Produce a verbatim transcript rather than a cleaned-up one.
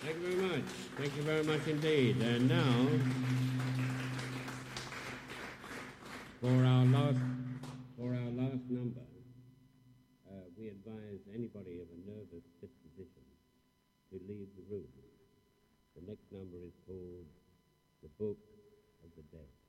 Thank you very much. Thank you very much indeed. And now, for our last, for our last number, uh, we advise anybody of a nervous disposition to leave the room. The next number is called The Book of the Dead.